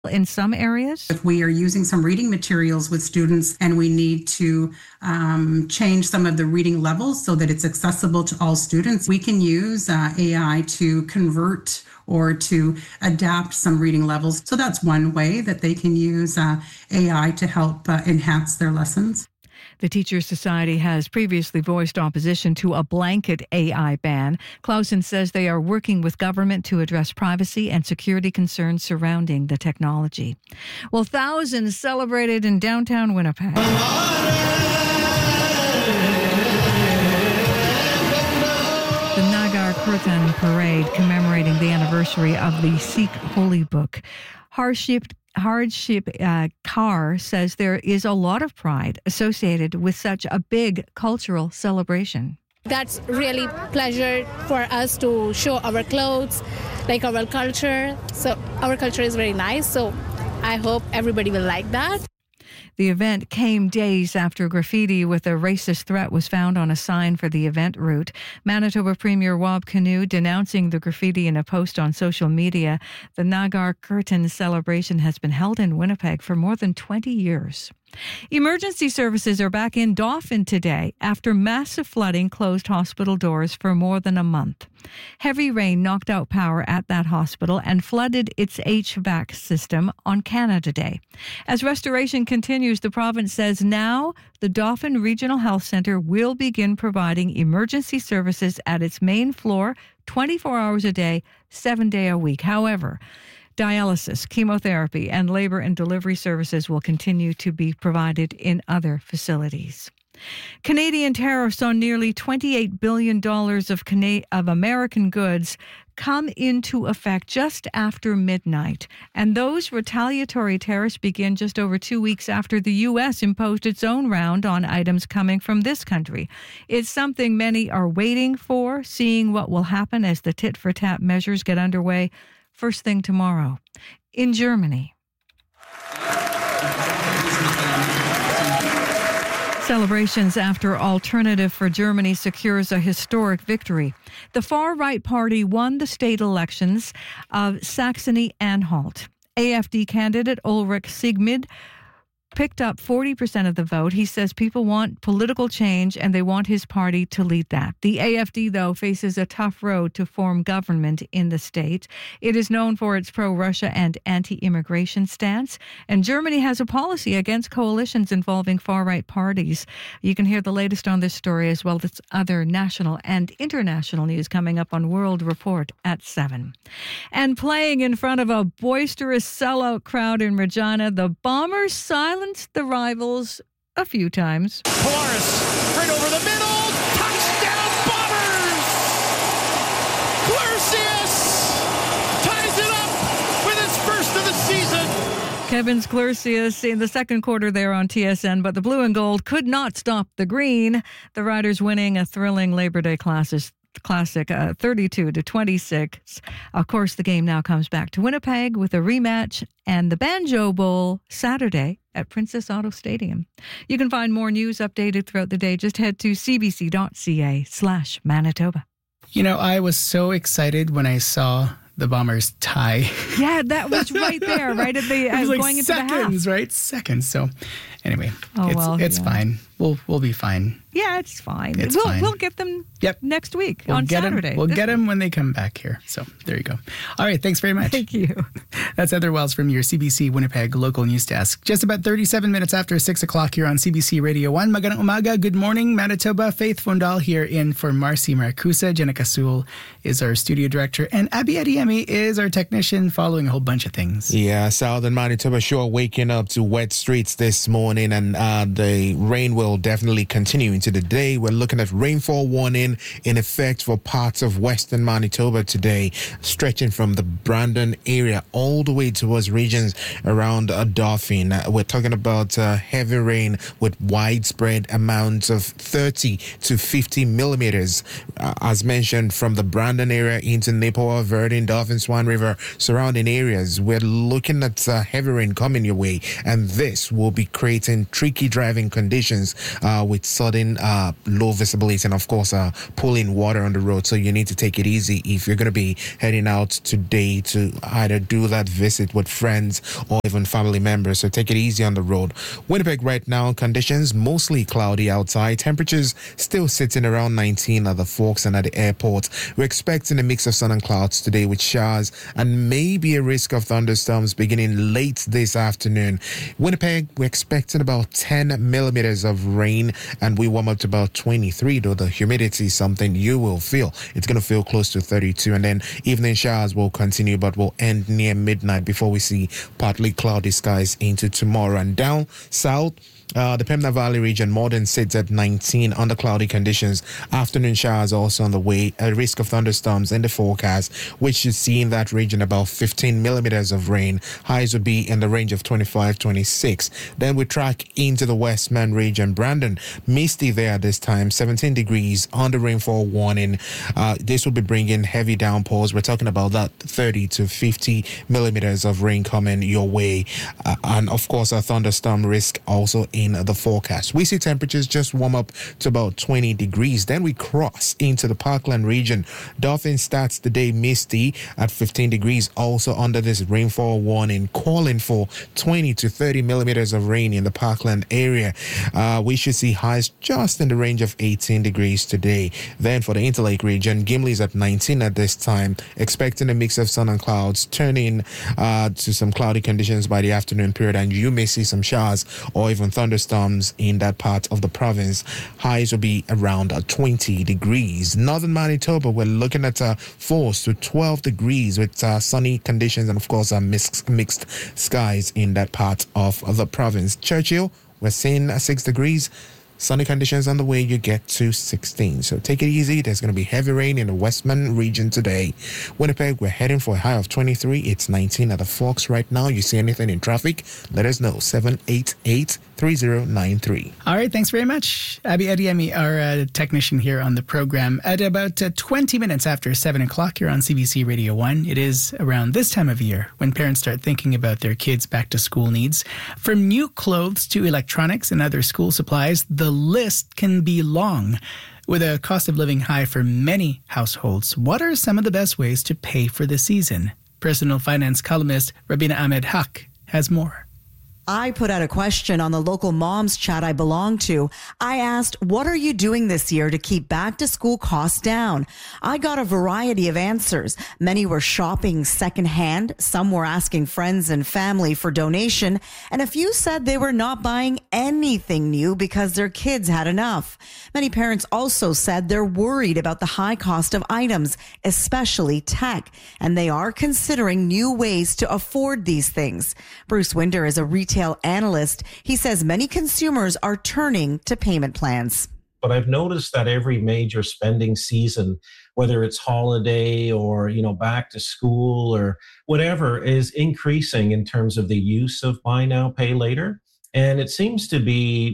in some areas? If we are using some reading materials with students and we need to change some of the reading levels so that it's accessible to all students, we can use AI to convert or to adapt some reading levels. So that's one way that they can use AI to help enhance their lessons. The Teachers Society has previously voiced opposition to a blanket AI ban. Clausen says they are working with government to address privacy and security concerns surrounding the technology. Well, thousands celebrated in downtown Winnipeg. The Nagar Kirtan Parade commemorating the anniversary of the Sikh Holy Book. Hardship Carr says there is a lot of pride associated with such a big cultural celebration. That's really pleasure for us to show our clothes, like our culture. So our culture is very nice. So I hope everybody will like that. The event came days after graffiti with a racist threat was found on a sign for the event route. Manitoba Premier Wab Kinew denouncing the graffiti in a post on social media. The Nagar Kirtan celebration has been held in Winnipeg for more than 20 years. Emergency services are back in Dauphin today after massive flooding closed hospital doors for more than a month. Heavy rain knocked out power at that hospital and flooded its HVAC system on Canada Day. As restoration continues, the province says now the Dauphin Regional Health Centre will begin providing emergency services at its main floor 24 hours a day, 7 days a week. However, dialysis, chemotherapy, and labor and delivery services will continue to be provided in other facilities. Canadian tariffs on nearly $28 billion of American goods come into effect just after midnight. And those retaliatory tariffs begin just over 2 weeks after the U.S. imposed its own round on items coming from this country. It's something many are waiting for, seeing what will happen as the tit-for-tat measures get underway first thing tomorrow. In Germany, celebrations after Alternative for Germany secures a historic victory. The far-right party won the state elections of Saxony-Anhalt. AfD candidate Ulrich Siegmund picked up 40% of the vote. He says people want political change and they want his party to lead that. The AfD, though, faces a tough road to form government in the state. It is known for its pro-Russia and anti-immigration stance, and Germany has a policy against coalitions involving far-right parties. You can hear the latest on this story as well as other national and international news coming up on World Report at 7. And playing in front of a boisterous sellout crowd in Regina, the Bombers silenced the rivals a few times. Polaris, right over the middle, touchdown Bombers! Clercius ties it up with his first of the season. Kevin's Clercius in the second quarter there on TSN, but the blue and gold could not stop the green. The Riders winning a thrilling Labor Day Classic 32-26. Of course, the game now comes back to Winnipeg with a rematch and the Banjo Bowl Saturday at Princess Auto Stadium. You can find more news updated throughout the day. Just head to cbc.ca/Manitoba. You know, I was so excited when I saw the Bombers tie. Yeah, that was right there, right at the like going into seconds, the half. right? Seconds. So anyway, Oh, it's fine. We'll be fine. Yeah, it's fine. It's we'll, fine. We'll get them next week We'll on get Saturday. We'll get them when they come back here. So there you go. All right. Thanks very much. Thank you. That's Heather Wells from your CBC Winnipeg local news desk. Just about 37 minutes after 6 o'clock here on CBC Radio 1. Magandang umaga. Good morning, Manitoba. Faith Fondal here in for Marcy Marcusa. Jenica Sewell is our studio director. And Abby Adiemi is our technician following a whole bunch of things. Yeah, Southern Manitoba sure waking up to wet streets this morning, and the rain will definitely continue into the day. We're looking at rainfall warning in effect for parts of Western Manitoba today, stretching from the Brandon area all the way towards regions around Dauphin. We're talking about heavy rain with widespread amounts of 30 to 50 millimeters, as mentioned, from the Brandon area into Napawa, Verdun, Dauphin, Swan River, surrounding areas. We're looking at heavy rain coming your way, and this will be creating creating tricky driving conditions with sudden low visibility and, of course, pulling water on the road. So you need to take it easy if you're going to be heading out today to either do that visit with friends or even family members. So take it easy on the road. Winnipeg right now, conditions mostly cloudy outside. Temperatures still sitting around 19 at the Forks and at the airport. We're expecting a mix of sun and clouds today with showers and maybe a risk of thunderstorms beginning late this afternoon. Winnipeg, we're expecting about 10 millimeters of rain, and we warm up to about 23, though the humidity is something you will feel. It's going to feel close to 32, and then evening showers will continue but will end near midnight before we see partly cloudy skies into tomorrow. And down south, the Pembina Valley region, Morden sits at 19 under cloudy conditions. Afternoon showers also on the way. A risk of thunderstorms in the forecast, which should see in that region about 15 millimeters of rain. Highs will be in the range of 25, 26. Then we track into the Westman region. Brandon, misty there this time, 17 degrees on the rainfall warning. This will be bringing heavy downpours. We're talking about that 30 to 50 millimeters of rain coming your way. And of course, a thunderstorm risk also in the forecast. We see temperatures just warm up to about 20 degrees. Then we cross into the Parkland region. Dauphin starts the day misty at 15 degrees, also under this rainfall warning, calling for 20 to 30 millimeters of rain in the Parkland area. We should see highs just in the range of 18 degrees today. Then for the Interlake region, Gimli's at 19 at this time, expecting a mix of sun and clouds, turning to some cloudy conditions by the afternoon period, and you may see some showers or even thunderstorms in that part of the province. Highs will be around 20 degrees. Northern Manitoba, we're looking at 4 to 12 degrees with sunny conditions and, of course, mixed skies in that part of the province. Churchill, we're seeing 6 degrees. Sunny conditions on the way, you get to 16. So take it easy. There's going to be heavy rain in the Westman region today. Winnipeg, we're heading for a high of 23. It's 19 at the Forks right now. You see anything in traffic? Let us know. 788-3093. All right, thanks very much. Abby Adiemi, our technician here on the program. At about 20 minutes after 7 o'clock, you're on CBC Radio 1. It is around this time of year when parents start thinking about their kids' back-to-school needs. From new clothes to electronics and other school supplies, the list can be long. With a cost of living high for many households, what are some of the best ways to pay for the season? Personal finance columnist Rabina Ahmed Haq has more. I put out a question on the local moms chat I belong to. I asked, what are you doing this year to keep back to school costs down? I got a variety of answers. Many were shopping secondhand. Some were asking friends and family for donation. And a few said they were not buying anything new because their kids had enough. Many parents also said they're worried about the high cost of items, especially tech, and they are considering new ways to afford these things. Bruce Winder is a retail analyst. He says many consumers are turning to payment plans. But I've noticed that every major spending season, whether it's holiday or, back to school or whatever, is increasing in terms of the use of buy now, pay later. And it seems to be,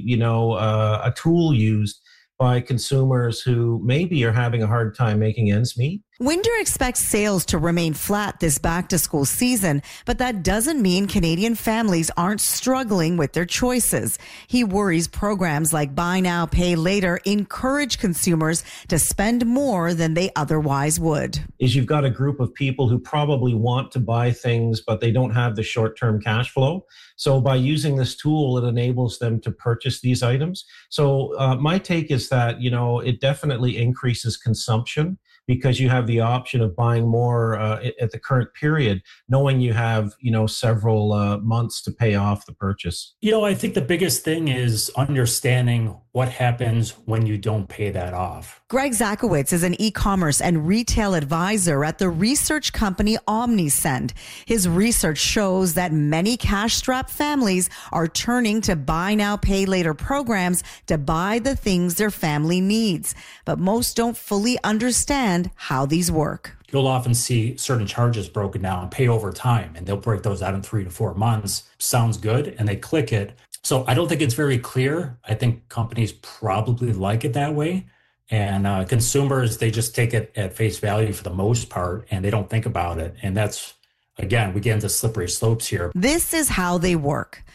a tool used by consumers who maybe are having a hard time making ends meet. Winder expects sales to remain flat this back-to-school season, but that doesn't mean Canadian families aren't struggling with their choices. He worries programs like Buy Now, Pay Later encourage consumers to spend more than they otherwise would. Is you've got a group of people who probably want to buy things, but they don't have the short-term cash flow. So by using this tool, it enables them to purchase these items. So my take is that, it definitely increases consumption, because you have the option of buying more at the current period, knowing you have, several months to pay off the purchase. I think the biggest thing is understanding what happens when you don't pay that off. Greg Zakowicz is an e-commerce and retail advisor at the research company OmniSend. His research shows that many cash-strapped families are turning to Buy Now, Pay Later programs to buy the things their family needs. But most don't fully understand how these work. You'll often see certain charges broken down, pay over time, and they'll break those out in 3 to 4 months. Sounds good, and they click it. So I don't think it's very clear. I think companies probably like it that way. And consumers, they just take it at face value for the most part, and they don't think about it. And that's, again, we get into slippery slopes here. This is how they work.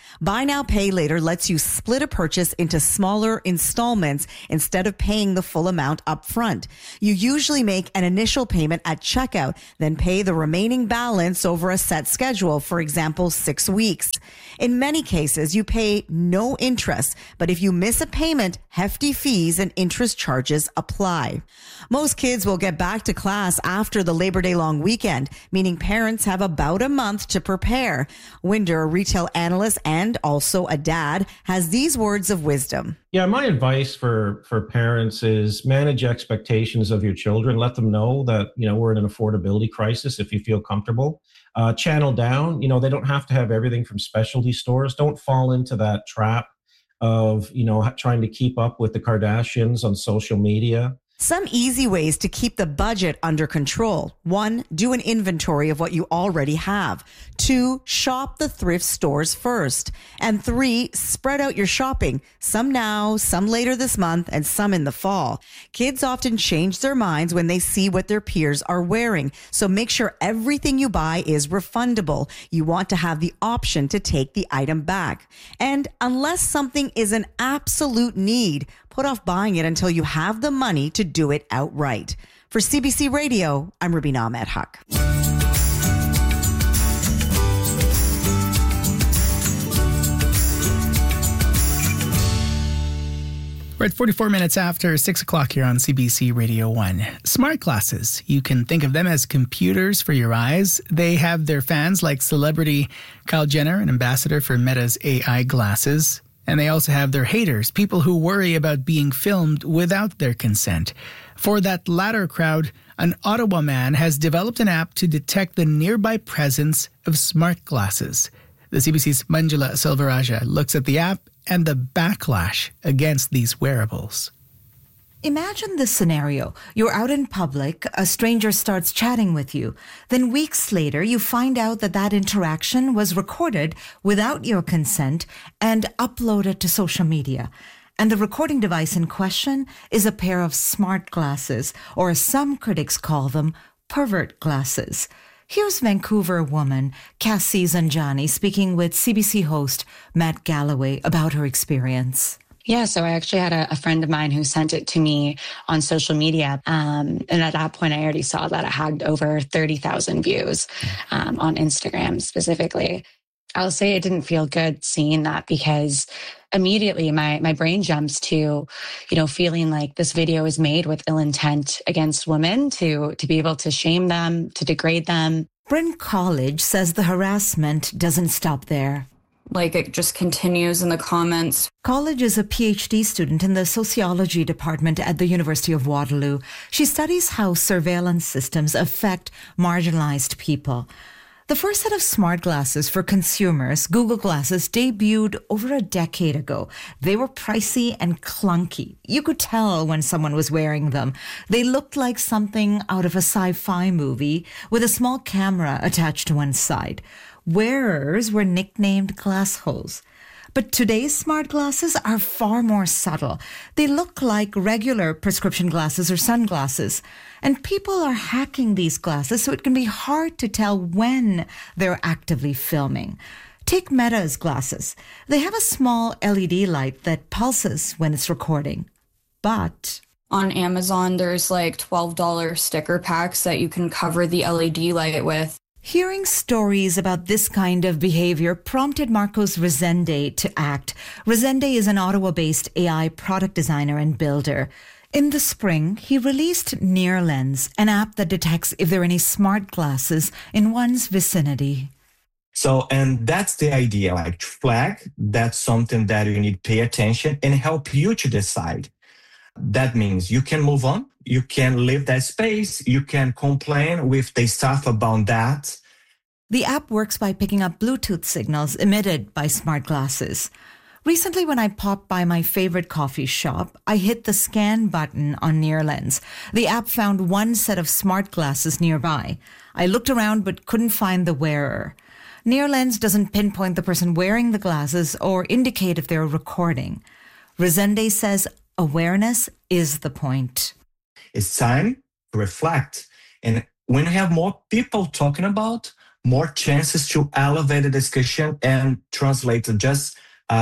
Buy Now, Pay Later lets you split a purchase into smaller installments instead of paying the full amount up front. You usually make an initial payment at checkout, then pay the remaining balance over a set schedule, for example, 6 weeks. In many cases, you pay no interest, but if you miss a payment, hefty fees and interest charges apply. Most kids will get back to class after the Labor Day long weekend, meaning parents have about a month to prepare. Winder, a retail analyst and also a dad, has these words of wisdom. Yeah, my advice for parents is manage expectations of your children. Let them know that, we're in an affordability crisis if you feel comfortable. Channel down, they don't have to have everything from specialty stores. Don't fall into that trap of, trying to keep up with the Kardashians on social media. Some easy ways to keep the budget under control. 1, do an inventory of what you already have. 2, shop the thrift stores first. And 3, spread out your shopping. Some now, some later this month, and some in the fall. Kids often change their minds when they see what their peers are wearing. So make sure everything you buy is refundable. You want to have the option to take the item back. And unless something is an absolute need, put off buying it until you have the money to do it outright. For CBC Radio, I'm Rubina Ahmed Haq. We're at 44 minutes after 6 o'clock here on CBC Radio 1. Smart glasses. You can think of them as computers for your eyes. They have their fans like celebrity Kyle Jenner, an ambassador for Meta's AI glasses. And they also have their haters, people who worry about being filmed without their consent. For that latter crowd, an Ottawa man has developed an app to detect the nearby presence of smart glasses. The CBC's Manjula Silvaraja looks at the app and the backlash against these wearables. Imagine this scenario. You're out in public, a stranger starts chatting with you. Then weeks later, you find out that interaction was recorded without your consent and uploaded to social media. And the recording device in question is a pair of smart glasses, or as some critics call them, pervert glasses. Here's Vancouver woman Cassie Zanjani speaking with CBC host Matt Galloway about her experience. Yeah, so I actually had a friend of mine who sent it to me on social media. And at that point, I already saw that it had over 30,000 views on Instagram specifically. I'll say it didn't feel good seeing that because immediately my brain jumps to, feeling like this video is made with ill intent against women to be able to shame them, to degrade them. Bryn College says the harassment doesn't stop there. It just continues in the comments. College is a PhD student in the sociology department at the University of Waterloo. She studies how surveillance systems affect marginalized people. The first set of smart glasses for consumers, Google Glasses, debuted over a decade ago. They were pricey and clunky. You could tell when someone was wearing them. They looked like something out of a sci-fi movie with a small camera attached to one side. Wearers were nicknamed glassholes. But today's smart glasses are far more subtle. They look like regular prescription glasses or sunglasses. And people are hacking these glasses so it can be hard to tell when they're actively filming. Take Meta's glasses. They have a small LED light that pulses when it's recording. But on Amazon, there's $12 sticker packs that you can cover the LED light with. Hearing stories about this kind of behavior prompted Marcos Rezende to act. Rezende is an Ottawa-based AI product designer and builder. In the spring, he released NearLens, an app that detects if there are any smart glasses in one's vicinity. And that's the idea, flag, that's something that you need to pay attention and help you to decide. That means you can move on, you can leave that space, you can complain with the staff about that. The app works by picking up Bluetooth signals emitted by smart glasses. Recently, when I popped by my favorite coffee shop, I hit the scan button on NearLens. The app found one set of smart glasses nearby. I looked around but couldn't find the wearer. NearLens doesn't pinpoint the person wearing the glasses or indicate if they're recording. Rezende says awareness is the point. It's time to reflect. And when you have more people talking about, more chances to elevate the discussion and translate just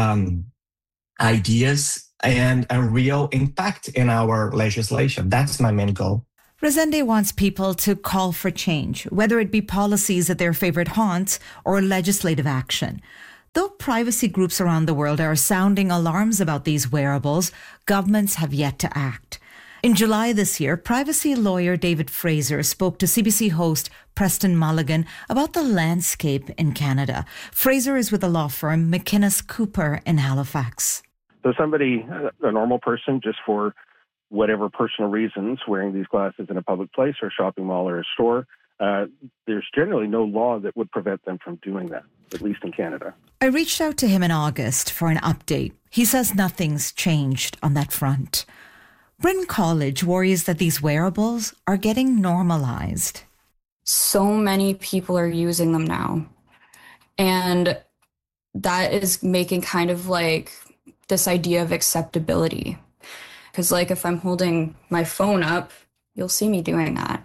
ideas and a real impact in our legislation. That's my main goal. Resende wants people to call for change, whether it be policies at their favorite haunts or legislative action. Though privacy groups around the world are sounding alarms about these wearables, governments have yet to act. In July this year, privacy lawyer David Fraser spoke to CBC host Preston Mulligan about the landscape in Canada. Fraser is with the law firm McInnes Cooper in Halifax. So somebody, a normal person, just for whatever personal reasons, wearing these glasses in a public place or a shopping mall or a store, there's generally no law that would prevent them from doing that, at least in Canada. I reached out to him in August for an update. He says nothing's changed on that front. Bryn College worries that these wearables are getting normalized. So many people are using them now. And that is making kind of like this idea of acceptability. Because like if I'm holding my phone up, you'll see me doing that.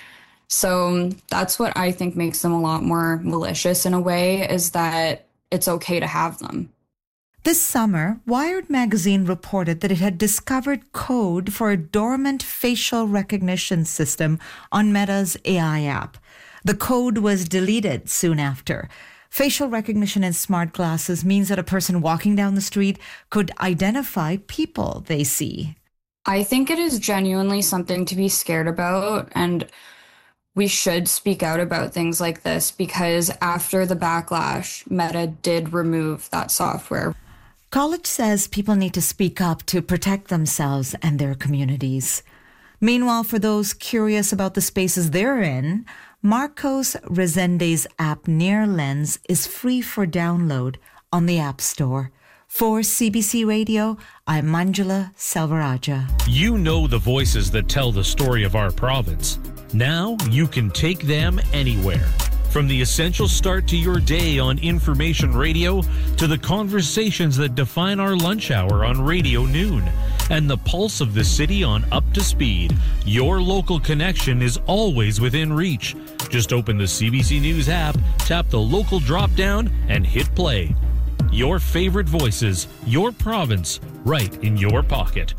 So that's what I think makes them a lot more malicious in a way, is that it's okay to have them. This summer, Wired magazine reported that it had discovered code for a dormant facial recognition system on Meta's AI app. The code was deleted soon after. Facial recognition in smart glasses means that a person walking down the street could identify people they see. I think it is genuinely something to be scared about, and we should speak out about things like this, because after the backlash, Meta did remove that software. College says people need to speak up to protect themselves and their communities. Meanwhile, for those curious about the spaces they're in, Marcos Resende's app Near Lens is free for download on the App Store. For CBC Radio, I'm Manjula Selvarajah. You know the voices that tell the story of our province. Now you can take them anywhere. From the essential start to your day on Information Radio to the conversations that define our lunch hour on Radio Noon and the pulse of the city on Up to Speed, your local connection is always within reach. Just open the CBC News app, tap the local drop-down, and hit play. Your favorite voices, your province, right in your pocket.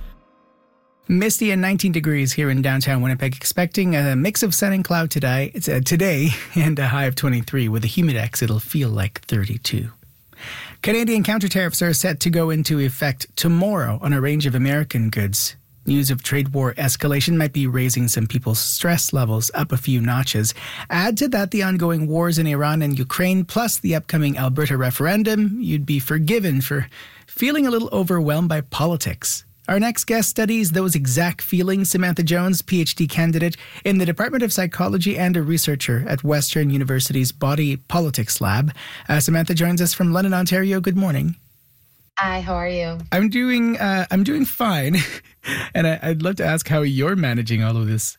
Misty and 19 degrees here in downtown Winnipeg, expecting a mix of sun and cloud today. It's today and a high of 23. With a humidex, it'll feel like 32. Canadian counter tariffs are set to go into effect tomorrow on a range of American goods. News of trade war escalation might be raising some people's stress levels up a few notches. Add to that the ongoing wars in Iran and Ukraine, plus the upcoming Alberta referendum. You'd be forgiven for feeling a little overwhelmed by politics. Our next guest studies those exact feelings. Samantha Jones, PhD candidate in the Department of Psychology and a researcher at Western University's Body Politics Lab. Samantha joins us from London, Ontario. Good morning. Hi, how are you? I'm doing fine. And I'd love to ask how you're managing all of this.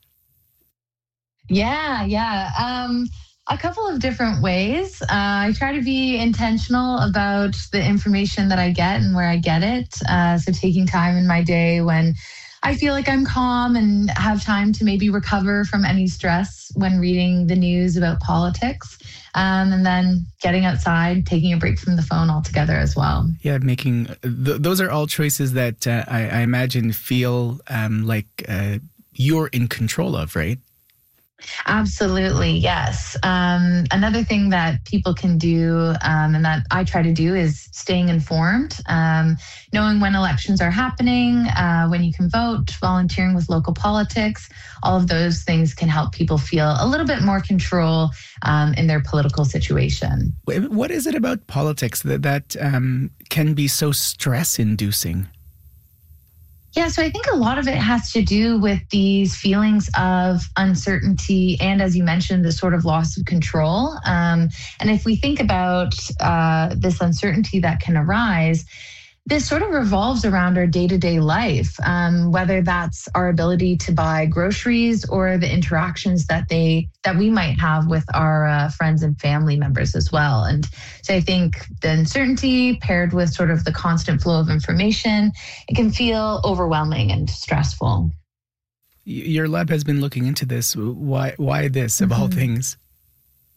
Yeah. A couple of different ways. I try to be intentional about the information that I get and where I get it. So taking time in my day when I feel like I'm calm and have time to maybe recover from any stress when reading the news about politics. And then getting outside, taking a break from the phone altogether as well. Yeah, making those are all choices that I imagine feel like you're in control of, right? Absolutely, yes. Another thing that people can do and that I try to do is staying informed, knowing when elections are happening, when you can vote, volunteering with local politics. All of those things can help people feel a little bit more control in their political situation. What is it about politics that can be so stress-inducing? Yeah, so I think a lot of it has to do with these feelings of uncertainty and, as you mentioned, the sort of loss of control. And if we think about this uncertainty that can arise, this sort of revolves around our day-to-day life, whether that's our ability to buy groceries or the interactions that we might have with our friends and family members as well. And so I think the uncertainty paired with sort of the constant flow of information, it can feel overwhelming and stressful. Your lab has been looking into this. Why this, of all things?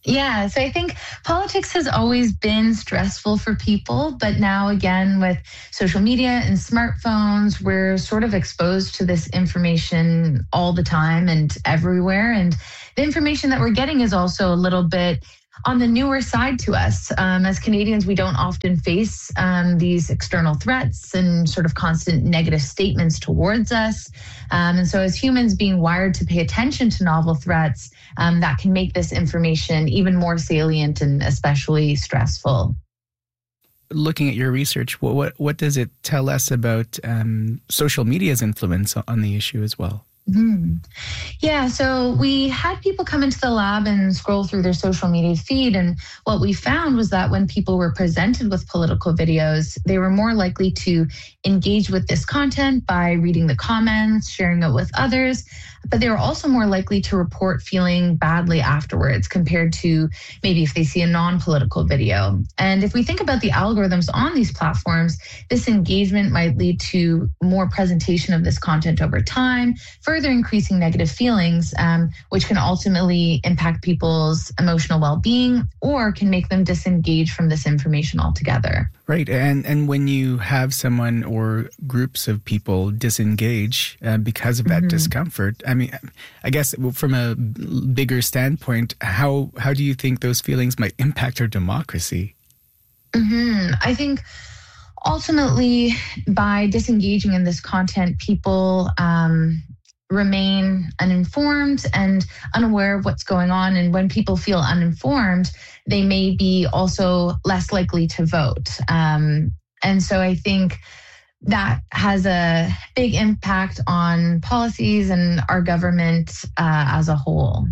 Yeah, so I think politics has always been stressful for people, but now again with social media and smartphones, we're sort of exposed to this information all the time and everywhere. And the information that we're getting is also a little bit on the newer side to us. As Canadians, we don't often face these external threats and sort of constant negative statements towards us. And so as humans being wired to pay attention to novel threats, that can make this information even more salient and especially stressful. Looking at your research, what does it tell us about social media's influence on the issue as well? Mm-hmm. Yeah, so we had people come into the lab and scroll through their social media feed. And what we found was that when people were presented with political videos, they were more likely to engage with this content by reading the comments, sharing it with others. But they were also more likely to report feeling badly afterwards compared to maybe if they see a non-political video. And if we think about the algorithms on these platforms, this engagement might lead to more presentation of this content over time, further increasing negative feelings, which can ultimately impact people's emotional well-being or can make them disengage from this information altogether. Right. And when you have someone or groups of people disengage because of that discomfort, I mean, I guess from a bigger standpoint, how do you think those feelings might impact our democracy? I think ultimately by disengaging in this content, people remain uninformed and unaware of what's going on. And when people feel uninformed, they may be also less likely to vote. And so I think that has a big impact on policies and our government as a whole.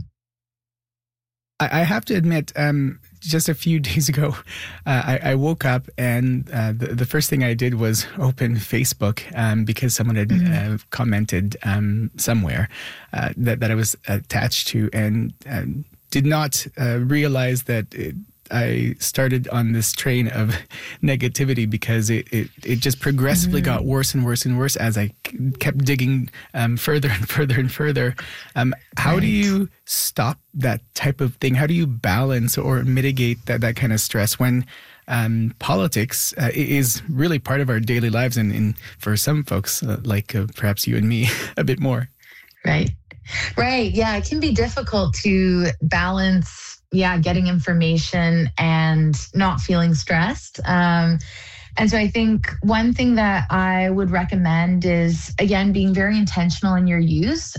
I have to admit, just a few days ago, I woke up and the first thing I did was open Facebook because someone had commented somewhere that I was attached to, and did not realize that I started on this train of negativity because it just progressively got worse and worse and worse as I kept digging further and further and further. How do you stop that type of thing? How do you balance or mitigate that kind of stress when politics is really part of our daily lives and for some folks, like perhaps you and me, a bit more? Right. Yeah, it can be difficult to balance getting information and not feeling stressed. And so I think one thing that I would recommend is, again, being very intentional in your use.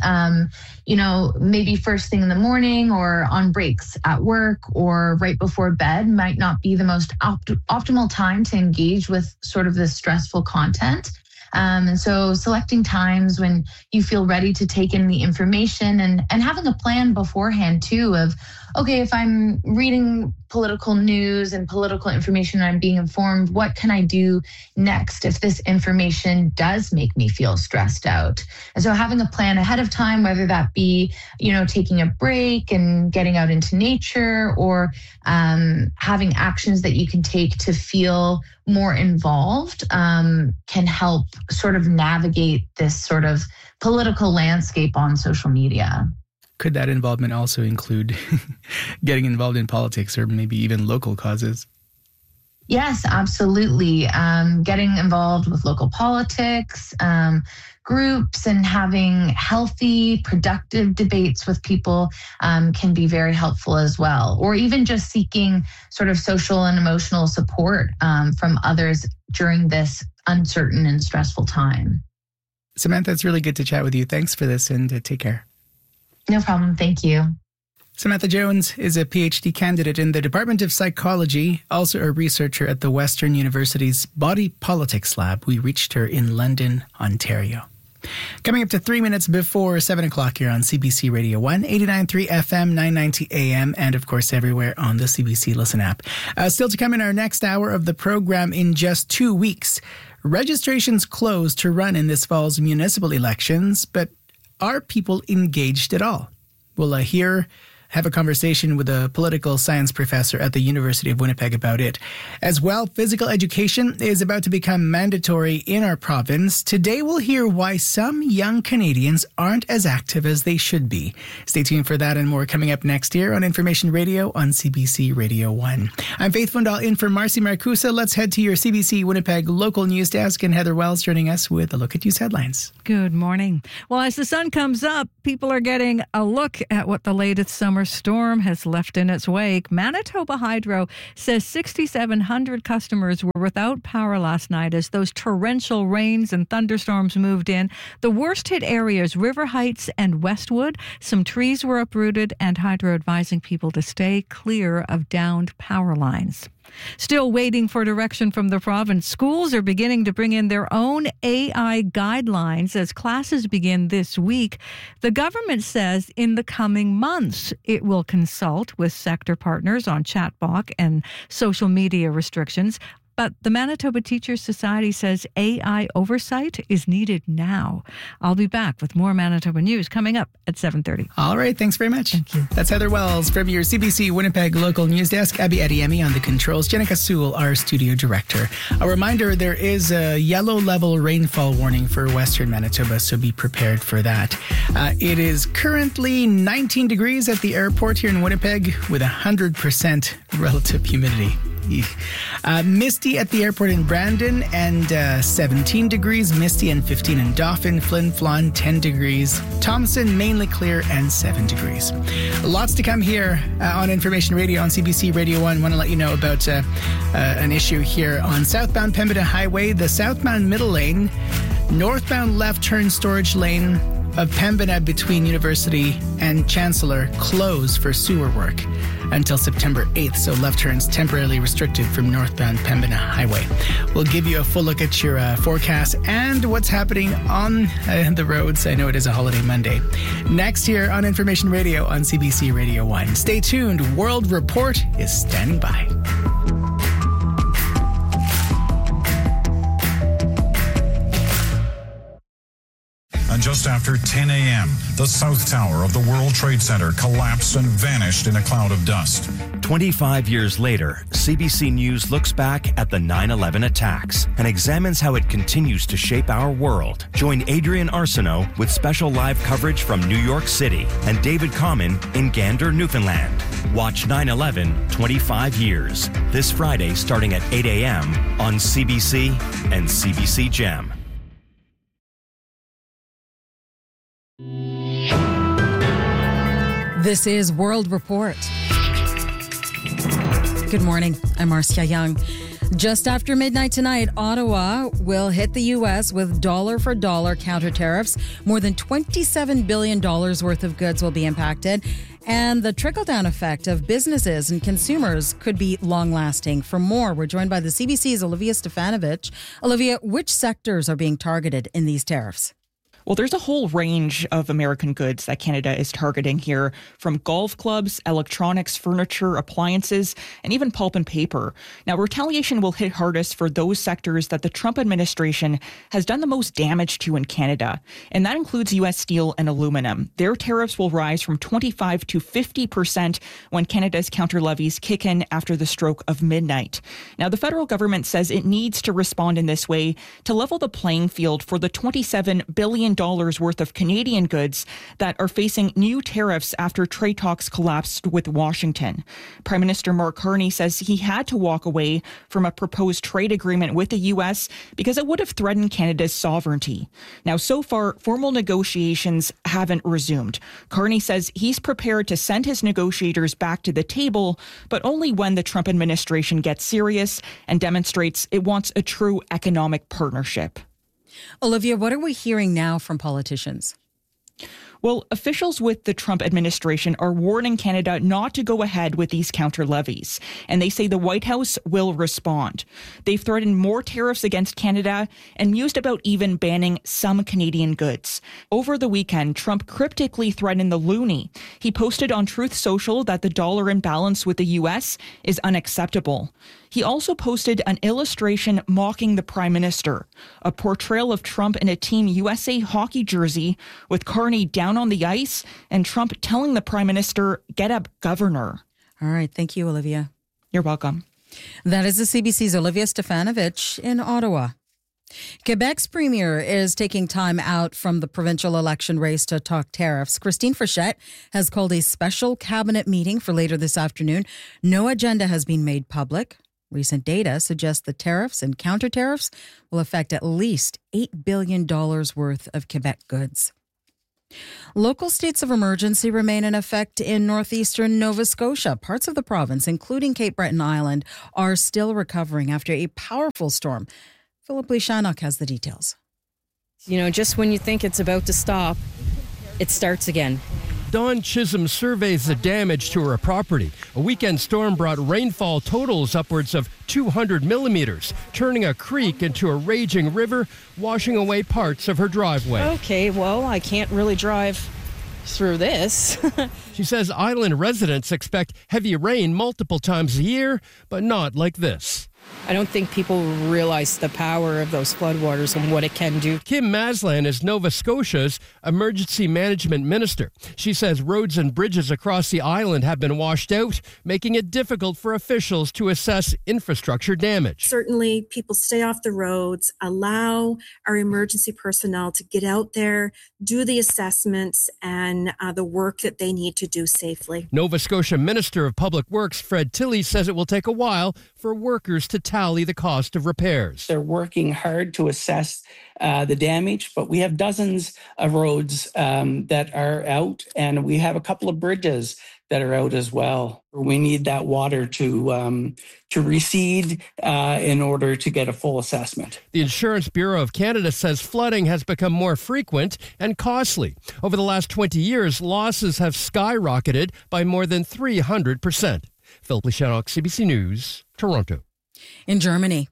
Maybe first thing in the morning or on breaks at work or right before bed might not be the most optimal time to engage with sort of this stressful content. And so selecting times when you feel ready to take in the information and having a plan beforehand too of, okay, if I'm reading political news and political information and I'm being informed, what can I do next if this information does make me feel stressed out? And so having a plan ahead of time, whether that be, taking a break and getting out into nature or having actions that you can take to feel more involved can help sort of navigate this sort of political landscape on social media. Could that involvement also include getting involved in politics or maybe even local causes? Yes, absolutely. Getting involved with local politics, groups, and having healthy, productive debates with people can be very helpful as well. Or even just seeking sort of social and emotional support from others during this uncertain and stressful time. Samantha, it's really good to chat with you. Thanks for this and take care. No problem. Thank you. Samantha Jones is a PhD candidate in the Department of Psychology, also a researcher at the Western University's Body Politics Lab. We reached her in London, Ontario. Coming up to 3 minutes before 7 o'clock here on CBC Radio 1, 89.3 FM, 990 AM, and of course everywhere on the CBC Listen app. Still to come in our next hour of the program in just 2 weeks. Registrations close to run in this fall's municipal elections, but are people engaged at all? We'll hear have a conversation with a political science professor at the University of Winnipeg about it. As well, physical education is about to become mandatory in our province. Today, we'll hear why some young Canadians aren't as active as they should be. Stay tuned for that and more coming up next year on Information Radio on CBC Radio 1. I'm Faith Fundal in for Marcy Marcusa. Let's head to your CBC Winnipeg local news desk, and Heather Wells joining us with a look at news headlines. Good morning. Well, as the sun comes up, people are getting a look at what the latest summer storm has left in its wake. Manitoba Hydro says 6,700 customers were without power last night as those torrential rains and thunderstorms moved in. The worst hit areas, River Heights and Westwood. Some trees were uprooted, and Hydro advising people to stay clear of downed power lines. Still waiting for direction from the province, schools are beginning to bring in their own AI guidelines as classes begin this week. The government says in the coming months it will consult with sector partners on chatbot and social media restrictions. But the Manitoba Teachers Society says AI oversight is needed now. I'll be back with more Manitoba news coming up at 7:30. All right, thanks very much. Thank you. That's Heather Wells from your CBC Winnipeg local news desk. Abby Adiemi on the controls. Jenica Sewell, our studio director. A reminder, there is a yellow level rainfall warning for Western Manitoba, so be prepared for that. It is currently 19 degrees at the airport here in Winnipeg with 100% relative humidity. Misty at the airport in Brandon and 17 degrees, misty and 15 in Dauphin, Flin Flon 10 degrees, Thompson mainly clear and 7 degrees. Lots to come here on Information Radio on CBC Radio 1. Want to let you know about an issue here on southbound Pembina Highway, the southbound middle lane, northbound left turn storage lane of Pembina between University and Chancellor closed for sewer work until September 8th, so left turns temporarily restricted from northbound Pembina Highway. We'll give you a full look at your forecast and what's happening on the roads. I know it is a holiday Monday. Next here on Information Radio on CBC Radio 1. Stay tuned. World Report is standing by. And just after 10 a.m., the South Tower of the World Trade Center collapsed and vanished in a cloud of dust. 25 years later, CBC News looks back at the 9/11 attacks and examines how it continues to shape our world. Join Adrian Arsenault with special live coverage from New York City and David Common in Gander, Newfoundland. Watch 9/11 25 Years this Friday starting at 8 a.m. on CBC and CBC Gem. This is World Report. Good morning. I'm Marcia Young. Just after midnight tonight, Ottawa will hit the U.S. with dollar-for-dollar counter tariffs. More than $27 billion worth of goods will be impacted. And the trickle-down effect of businesses and consumers could be long-lasting. For more, we're joined by the CBC's Olivia Stefanovich. Olivia, which sectors are being targeted in these tariffs? Well, there's a whole range of American goods that Canada is targeting here, from golf clubs, electronics, furniture, appliances, and even pulp and paper. Now, retaliation will hit hardest for those sectors that the Trump administration has done the most damage to in Canada, and that includes U.S. steel and aluminum. Their tariffs will rise from 25% to 50% when Canada's counter levies kick in after the stroke of midnight. Now, the federal government says it needs to respond in this way to level the playing field for the $27 billion worth of Canadian goods that are facing new tariffs after trade talks collapsed with Washington. Prime Minister Mark Carney says he had to walk away from a proposed trade agreement with the U.S. because it would have threatened Canada's sovereignty. Now, so far, formal negotiations haven't resumed. Carney says he's prepared to send his negotiators back to the table, but only when the Trump administration gets serious and demonstrates it wants a true economic partnership. Olivia, what are we hearing now from politicians? Well, officials with the Trump administration are warning Canada not to go ahead with these counter levies, and they say the White House will respond. They've threatened more tariffs against Canada and mused about even banning some Canadian goods. Over the weekend, Trump cryptically threatened the loonie. He posted on Truth Social that the dollar imbalance with the U.S. is unacceptable. He also posted an illustration mocking the prime minister, a portrayal of Trump in a Team USA hockey jersey with Carney down down on the ice and Trump telling the prime minister, get up, governor. All right. Thank you, Olivia. You're welcome. That is the CBC's Olivia Stefanovich in Ottawa. Quebec's premier is taking time out from the provincial election race to talk tariffs. Christine Frechette has called a special cabinet meeting for later this afternoon. No agenda has been made public. Recent data suggests the tariffs and counter tariffs will affect at least $8 billion worth of Quebec goods. Local states of emergency remain in effect in northeastern Nova Scotia. Parts of the province, including Cape Breton Island, are still recovering after a powerful storm. Philip Lishanok has the details. You know, just when you think it's about to stop, it starts again. Dawn Chisholm surveys the damage to her property. A weekend storm brought rainfall totals upwards of 200 millimeters, turning a creek into a raging river, washing away parts of her driveway. Okay, well, I can't really drive through this. She says island residents expect heavy rain multiple times a year, but not like this. I don't think people realize the power of those floodwaters and what it can do. Kim Maslan is Nova Scotia's emergency management minister. She says roads and bridges across the island have been washed out, making it difficult for officials to assess infrastructure damage. Certainly, people stay off the roads, allow our emergency personnel to get out there, do the assessments and the work that they need to do safely. Nova Scotia Minister of Public Works Fred Tilley says it will take a while for workers to tally the cost of repairs. They're working hard to assess the damage, but we have dozens of roads that are out, and we have a couple of bridges that are out as well. We need that water to recede in order to get a full assessment. The Insurance Bureau of Canada says flooding has become more frequent and costly. Over the last 20 years, losses have skyrocketed by more than 300%. Philip Lishanok, CBC News, Toronto. In Germany,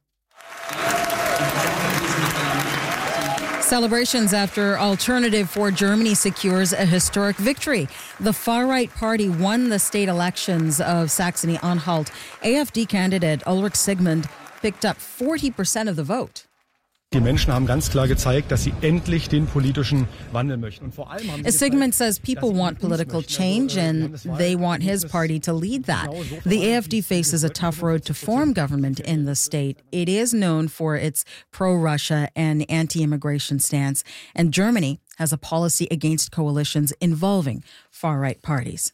celebrations after Alternative for Germany secures a historic victory. The far-right party won the state elections of Saxony-Anhalt. AfD candidate Ulrich Sigmund picked up 40% of the vote. Die Menschen haben ganz klar gezeigt, dass sie endlich den politischen Wandel möchten. Und vor allem haben sie Sigmund says people want political change and they want his party to lead that. The AfD faces a tough road to form government in the state. It is known for its pro-Russia and anti-immigration stance, and Germany has a policy against coalitions involving far-right parties.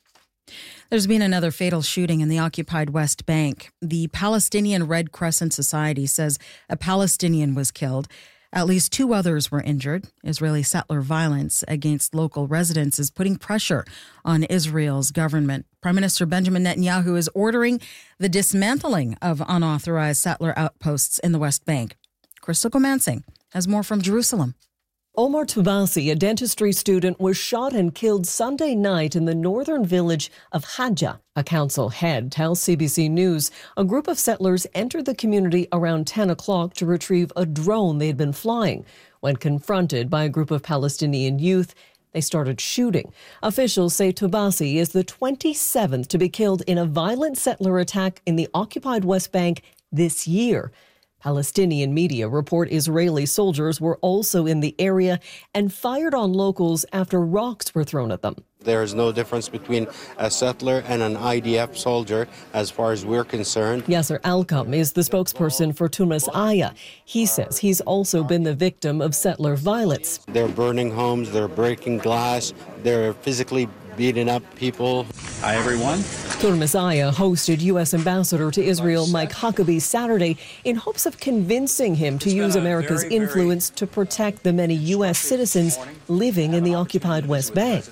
There's been another fatal shooting in the occupied West Bank. The Palestinian Red Crescent Society says a Palestinian was killed. At least 2 others were injured. Israeli settler violence against local residents is putting pressure on Israel's government. Prime Minister Benjamin Netanyahu is ordering the dismantling of unauthorized settler outposts in the West Bank. Crystal Gomansing has more from Jerusalem. Omar Toubasi, a dentistry student, was shot and killed Sunday night in the northern village of Hadja. A council head tells CBC News a group of settlers entered the community around 10 o'clock to retrieve a drone they had been flying. When confronted by a group of Palestinian youth, they started shooting. Officials say Toubasi is the 27th to be killed in a violent settler attack in the occupied West Bank this year. Palestinian media report Israeli soldiers were also in the area and fired on locals after rocks were thrown at them. There is no difference between a settler and an IDF soldier as far as we're concerned. Yasser Alkam is the spokesperson for Tumas Aya. He says he's also been the victim of settler violence. They're burning homes, they're breaking glass, they're physically beating up people. Hi, everyone. Tumas Aya hosted U.S. Ambassador to Israel Mike Huckabee Saturday in hopes of convincing him to use America's influence to protect the many U.S. citizens living in the occupied West Bank.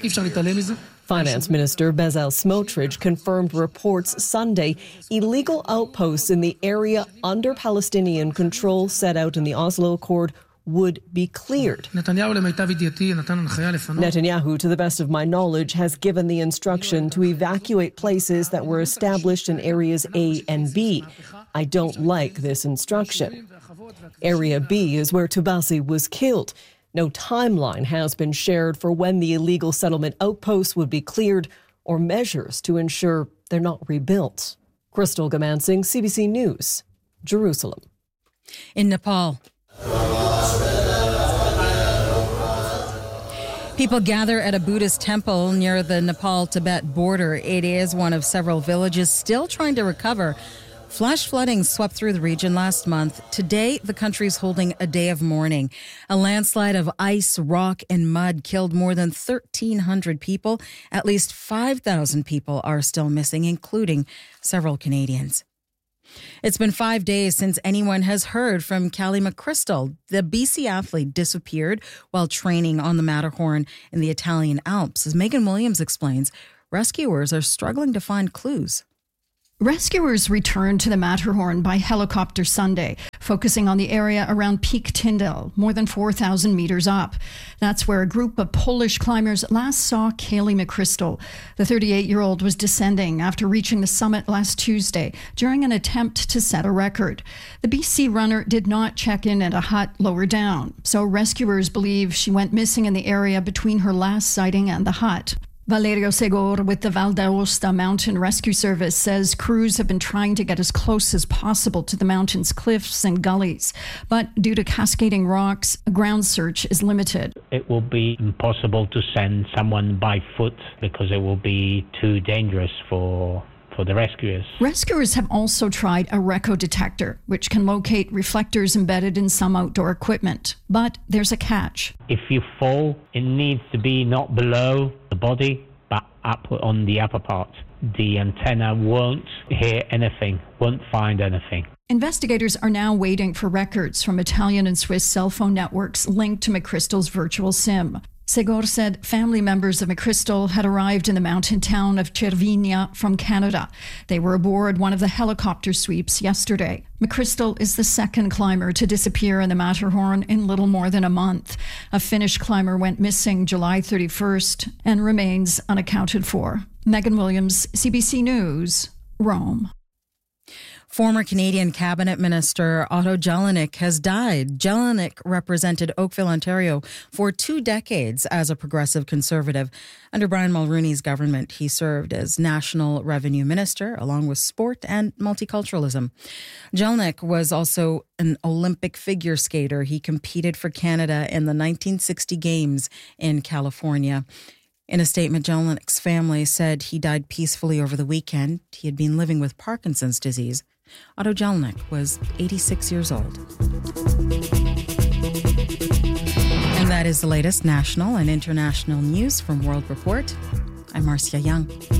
Finance Minister Bezalel Smotrich confirmed reports Sunday illegal outposts in the area under Palestinian control set out in the Oslo Accord would be cleared. Netanyahu, to the best of my knowledge, has given the instruction to evacuate places that were established in areas A and B. I don't like this instruction. Area B is where Toubasi was killed. No timeline has been shared for when the illegal settlement outposts would be cleared or measures to ensure they're not rebuilt. Crystal Gomansing, CBC News, Jerusalem. In Nepal, People gather at a Buddhist temple near the Nepal-Tibet border. It is one of several villages still trying to recover. Flash flooding swept through the region last month. Today, the country is holding a day of mourning. A landslide of ice, rock, and mud killed more than 1,300 people. At least 5,000 people are still missing, including several Canadians. It's been 5 days since anyone has heard from Callie McChrystal. The BC athlete disappeared while training on the Matterhorn in the Italian Alps. As Megan Williams explains, rescuers are struggling to find clues. Rescuers returned to the Matterhorn by helicopter Sunday, focusing on the area around Peak Tyndall, more than 4,000 meters up. That's where a group of Polish climbers last saw Callie McChrystal. The 38-year-old was descending after reaching the summit last Tuesday during an attempt to set a record. The BC runner did not check in at a hut lower down, so rescuers believe she went missing in the area between her last sighting and the hut. Valerio Segor with the Val d'Aosta Mountain Rescue Service says crews have been trying to get as close as possible to the mountain's cliffs and gullies. But due to cascading rocks, a ground search is limited. It will be impossible to send someone by foot because it will be too dangerous for the rescuers. Rescuers have also tried a RECO detector, which can locate reflectors embedded in some outdoor equipment. But there's a catch. If you fall, it needs to be not below the body, but up on the upper part. The antenna won't hear anything, won't find anything. Investigators are now waiting for records from Italian and Swiss cell phone networks linked to McChrystal's virtual SIM. Segor said family members of McChrystal had arrived in the mountain town of Cervinia from Canada. They were aboard one of the helicopter sweeps yesterday. McChrystal is the second climber to disappear in the Matterhorn in little more than a month. A Finnish climber went missing July 31st and remains unaccounted for. Megan Williams, CBC News, Rome. Former Canadian Cabinet Minister Otto Jelinek has died. Jelinek represented Oakville, Ontario for 2 decades as a progressive conservative. Under Brian Mulroney's government, he served as National Revenue Minister along with sport and multiculturalism. Jelinek was also an Olympic figure skater. He competed for Canada in the 1960 Games in California. In a statement, Jelinek's family said he died peacefully over the weekend. He had been living with Parkinson's disease. Otto Jelinek was 86 years old. And that is the latest national and international news from World Report. I'm Marcia Young.